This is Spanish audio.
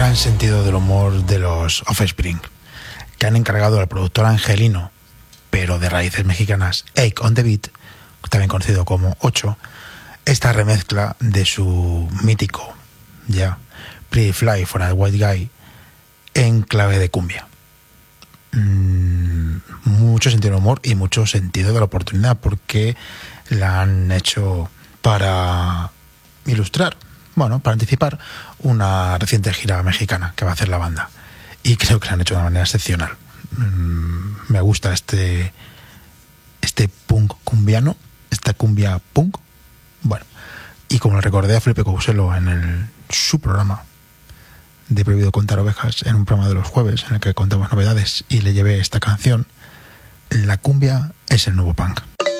gran sentido del humor de los Offspring, que han encargado al productor angelino, pero de raíces mexicanas, Ache on the Beat, también conocido como 8, esta remezcla de su mítico, ya, Pretty Fly for a White Guy, en clave de cumbia. Mucho sentido del humor y mucho sentido de la oportunidad, porque la han hecho para ilustrar, bueno, para anticipar una reciente gira mexicana que va a hacer la banda, y creo que la han hecho de una manera excepcional. Me gusta este punk cumbiano, esta cumbia punk. Bueno, y como le recordé a Felipe Couselo en su programa de Prohibido Contar Ovejas, en un programa de los jueves en el que contamos novedades, y le llevé esta canción, la cumbia es el nuevo punk.